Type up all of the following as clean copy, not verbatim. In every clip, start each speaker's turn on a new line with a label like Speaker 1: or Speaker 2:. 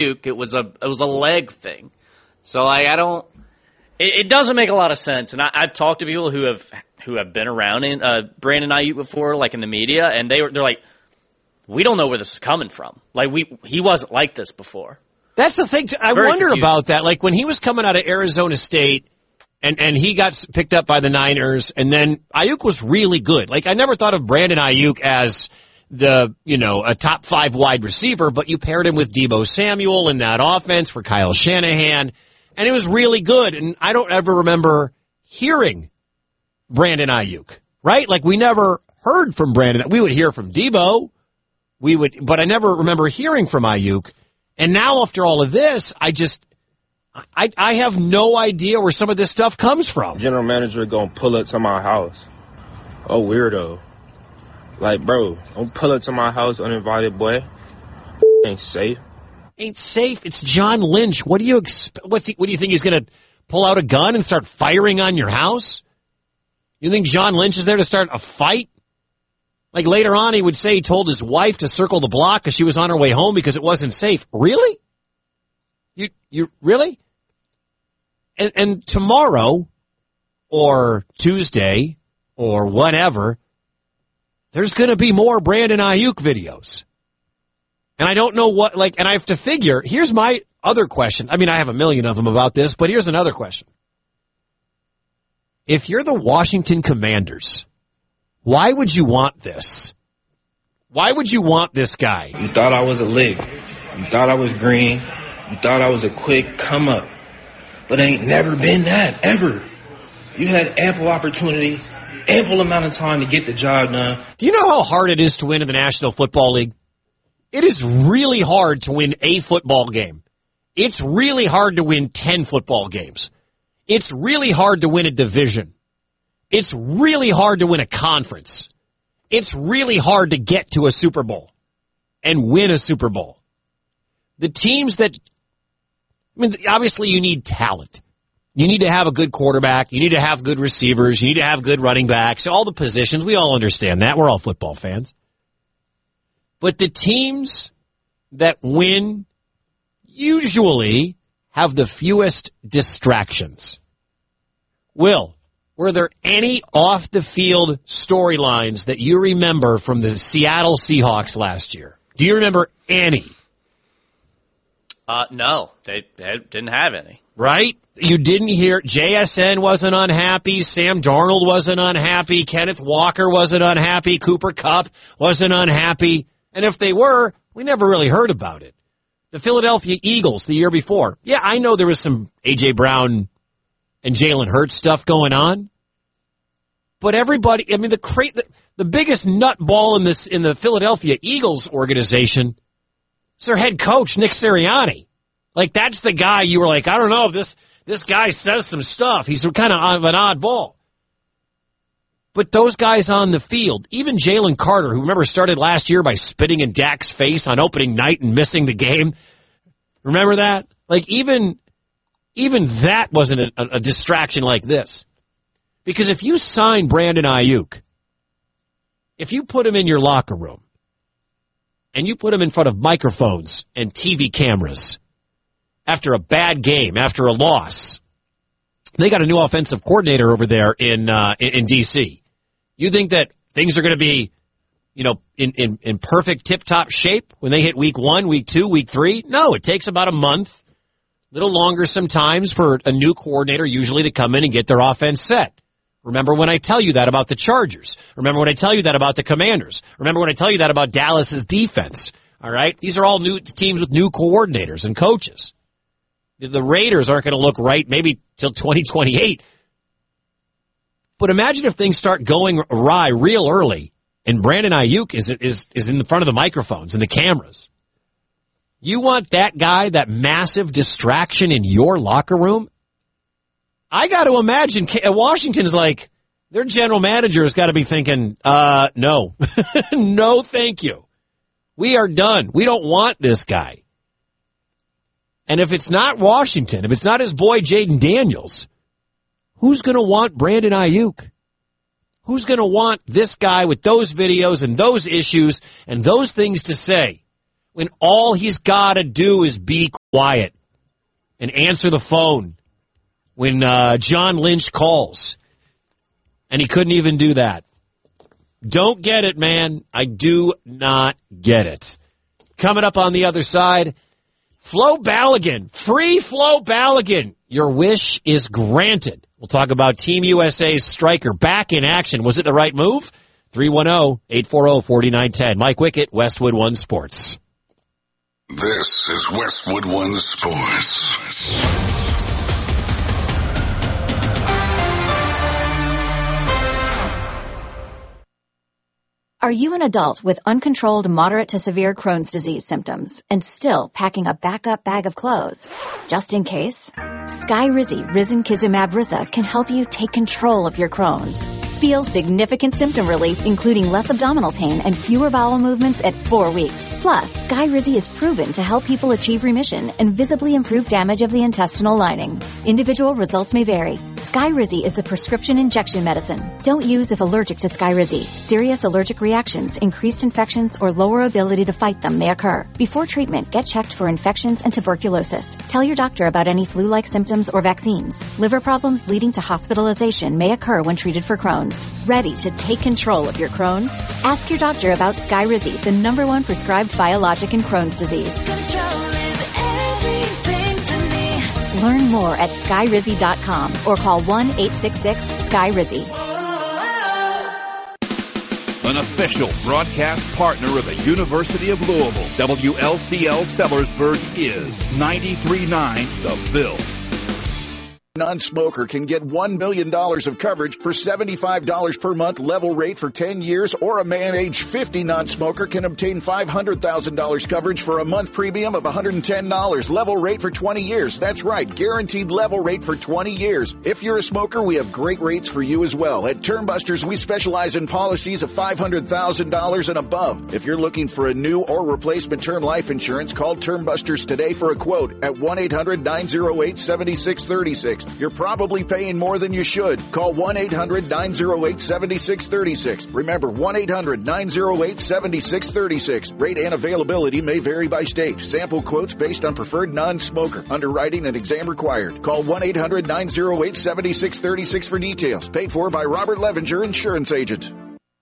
Speaker 1: Ayuk, it was a leg thing. So like I don't. It doesn't make a lot of sense. And I've talked to people who have been around in Brandon Ayuk before, like in the media, and they're like, we don't know where this is coming from. Like he wasn't like this before.
Speaker 2: That's the thing. I wonder about that. Like when he was coming out of Arizona State and he got picked up by the Niners, and then Ayuk was really good. Like I never thought of Brandon Ayuk as a top 5 wide receiver, but you paired him with Deebo Samuel in that offense for Kyle Shanahan, and it was really good. And I don't ever remember hearing Brandon Ayuk, right? Like we never heard from Brandon. We would hear from Deebo. But I never remember hearing from Ayuk. And now after all of this, I have no idea where some of this stuff comes from.
Speaker 3: General manager gonna pull up to my house. Oh, weirdo. Like, bro, don't pull up to my house uninvited, boy. Ain't safe.
Speaker 2: Ain't safe. It's John Lynch. What do you expect? What do you think he's gonna pull out a gun and start firing on your house? You think John Lynch is there to start a fight? Like later on, he would say he told his wife to circle the block because she was on her way home because it wasn't safe. Really? You really? And tomorrow or Tuesday or whatever, there's going to be more Brandon Ayuk videos. And I don't know what, and I have to figure, here's my other question. I mean, I have a million of them about this, but here's another question. If you're the Washington Commanders, why would you want this? Why would you want this guy?
Speaker 3: You thought I was a lick. You thought I was green. You thought I was a quick come up. But ain't never been that, ever. You had ample opportunity, ample amount of time to get the job done.
Speaker 2: Do you know how hard it is to win in the National Football League? It is really hard to win a football game. It's really hard to win 10 football games. It's really hard to win a division. It's really hard to win a conference. It's really hard to get to a Super Bowl and win a Super Bowl. The teams that, obviously you need talent. You need to have a good quarterback. You need to have good receivers. You need to have good running backs. All the positions, we all understand that. We're all football fans. But the teams that win usually have the fewest distractions. Will, were there any off-the-field storylines that you remember from the Seattle Seahawks last year? Do you remember any?
Speaker 1: No, they didn't have any.
Speaker 2: Right? You didn't hear, JSN wasn't unhappy, Sam Darnold wasn't unhappy, Kenneth Walker wasn't unhappy, Cooper Kupp wasn't unhappy. And if they were, we never really heard about it. The Philadelphia Eagles the year before. Yeah, I know there was some A.J. Brown and Jalen Hurts stuff going on. But everybody, the biggest nutball in the Philadelphia Eagles organization is their head coach, Nick Sirianni. Like, that's the guy you were like, I don't know if this guy says some stuff. He's kind of an oddball. But those guys on the field, even Jalen Carter, who remember started last year by spitting in Dak's face on opening night and missing the game. Remember that? Like, even that wasn't a distraction like this. Because if you sign Brandon Ayuk, if you put him in your locker room, and you put him in front of microphones and TV cameras after a bad game, after a loss, they got a new offensive coordinator over there in D.C. You think that things are going to be, in perfect tip-top shape when they hit week 1, week 2, week 3? No, it takes about a month, a little longer sometimes for a new coordinator usually to come in and get their offense set. Remember when I tell you that about the Chargers. Remember when I tell you that about the Commanders. Remember when I tell you that about Dallas's defense. All right? These are all new teams with new coordinators and coaches. The Raiders aren't going to look right maybe till 2028. But imagine if things start going awry real early and Brandon Ayuk is in the front of the microphones and the cameras. You want that guy, that massive distraction in your locker room? I got to imagine Washington's like, their general manager has got to be thinking, no, no, thank you. We are done. We don't want this guy. And if it's not Washington, if it's not his boy Jaden Daniels, who's going to want Brandon Ayuk? Who's going to want this guy with those videos and those issues and those things to say when all he's got to do is be quiet and answer the phone when John Lynch calls. And he couldn't even do that. Don't get it, man. I do not get it. Coming up on the other side, Flo Balogun, free Flo Balogun. Your wish is granted. We'll talk about Team USA's striker back in action. Was it the right move? 310-840-4910. Mike Wickett, Westwood One Sports.
Speaker 4: This is Westwood One Sports.
Speaker 5: Are you an adult with uncontrolled moderate to severe Crohn's disease symptoms and still packing a backup bag of clothes? Just in case, Skyrizi Risankizumab Risa can help you take control of your Crohn's. Feel significant symptom relief, including less abdominal pain and fewer bowel movements at 4 weeks. Plus, Skyrizi is proven to help people achieve remission and visibly improve damage of the intestinal lining. Individual results may vary. Skyrizi is a prescription injection medicine. Don't use if allergic to Skyrizi. Serious allergic reactions, increased infections, or lower ability to fight them may occur. Before treatment, get checked for infections and tuberculosis. Tell your doctor about any flu-like symptoms or vaccines. Liver problems leading to hospitalization may occur when treated for Crohn's. Ready to take control of your Crohn's? Ask your doctor about Skyrizi, the #1 prescribed biologic in Crohn's disease.
Speaker 6: Control is everything to me.
Speaker 5: Learn more at Skyrizi.com or call 1-866-SKYRIZI.
Speaker 7: An official broadcast partner of the University of Louisville, WLCL Sellersburg is 93.9 The Bill.
Speaker 8: Non-smoker can get $1 million of coverage for $75 per month level rate for 10 years, or a man age 50 non-smoker can obtain $500,000 coverage for a month premium of $110 level rate for 20 years. That's right, guaranteed level rate for 20 years. If you're a smoker, we have great rates for you as well. At Termbusters, we specialize in policies of $500,000 and above. If you're looking for a new or replacement term life insurance, call Termbusters today for a quote at 1-800-908-7636. You're probably paying more than you should. Call 1-800-908-7636. Remember, 1-800-908-7636. Rate and availability may vary by state. Sample quotes based on preferred non-smoker. Underwriting and exam required. Call 1-800-908-7636 for details. Paid for by Robert Levenger, Insurance Agent.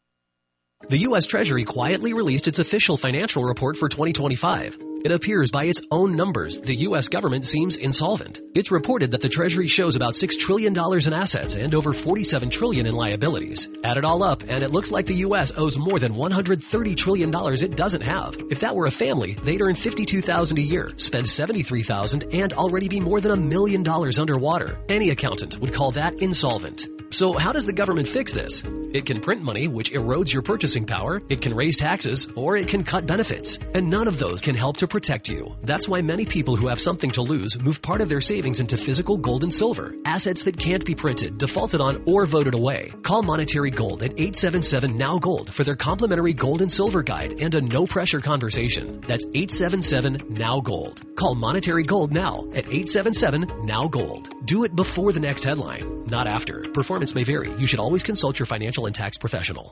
Speaker 9: The U.S. Treasury quietly released its official financial report for 2025. It appears by its own numbers, the U.S. government seems insolvent. It's reported that the Treasury shows about $6 trillion in assets and over $47 trillion in liabilities. Add it all up, and it looks like the U.S. owes more than $130 trillion it doesn't have. If that were a family, they'd earn $52,000 a year, spend $73,000, and already be more than $1 million underwater. Any accountant would call that insolvent. So how does the government fix this? It can print money, which erodes your purchasing power. It can raise taxes, or it can cut benefits. And none of those can help to protect you. That's why many people who have something to lose move part of their savings into physical gold and silver, assets that can't be printed, defaulted on, or voted away. Call Monetary Gold at 877-NOW-GOLD for their complimentary gold and silver guide and a no-pressure conversation. That's 877-NOW-GOLD. Call Monetary Gold now at 877-NOW-GOLD. Do it before the next headline, not after. Performance may vary. You should always consult your financial and tax professional.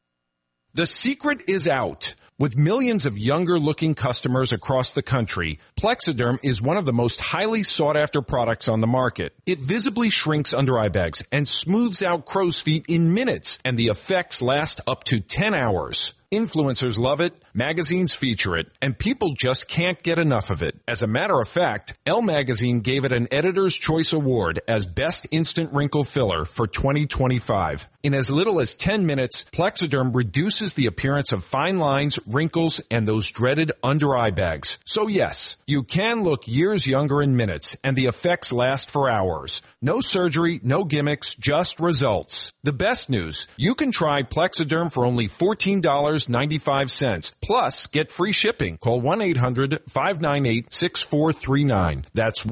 Speaker 10: The secret is out. With millions of younger-looking customers across the country, Plexiderm is one of the most highly sought-after products on the market. It visibly shrinks under-eye bags and smooths out crow's feet in minutes, and the effects last up to 10 hours. Influencers love it, magazines feature it, and people just can't get enough of it. As a matter of fact, Elle Magazine gave it an Editor's Choice Award as Best Instant Wrinkle Filler for 2025. In as little as 10 minutes, Plexiderm reduces the appearance of fine lines, wrinkles, and those dreaded under-eye bags. So yes, you can look years younger in minutes, and the effects last for hours. No surgery, no gimmicks, just results. The best news, you can try Plexiderm for only $14.95. Plus, get free shipping. Call 1-800-598-6439. That's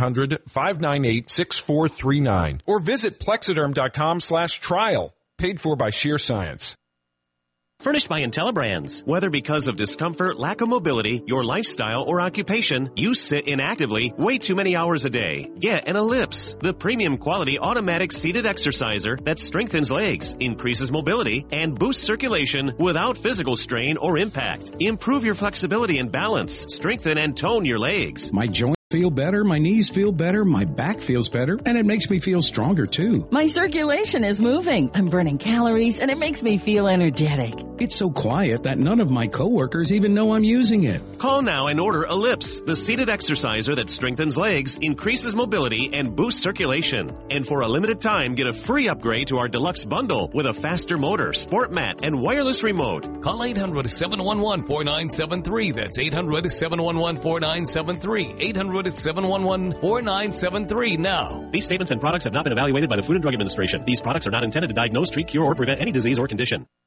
Speaker 10: 1-800-598-6439. Or visit Plexiderm.com/trial. Paid for by Sheer Science.
Speaker 11: Furnished by IntelliBrands. Whether because of discomfort, lack of mobility, your lifestyle, or occupation, you sit inactively way too many hours a day. Get an Ellipse, the premium quality automatic seated exerciser that strengthens legs, increases mobility, and boosts circulation without physical strain or impact. Improve your flexibility and balance. Strengthen and tone your legs.
Speaker 12: My joints feel better, my knees feel better, my back feels better, and it makes me feel stronger too.
Speaker 13: My circulation is moving. I'm burning calories, and it makes me feel energetic.
Speaker 12: It's so quiet that none of my coworkers even know I'm using it.
Speaker 11: Call now and order Ellipse, the seated exerciser that strengthens legs, increases mobility, and boosts circulation. And for a limited time, get a free upgrade to our deluxe bundle with a faster motor, sport mat, and wireless remote.
Speaker 14: Call 800-711-4973. That's 800-711-4973. 800-711-4973 now.
Speaker 11: These statements and products have not been evaluated by the Food and Drug Administration. These products are not intended to diagnose, treat, cure, or prevent any disease or condition.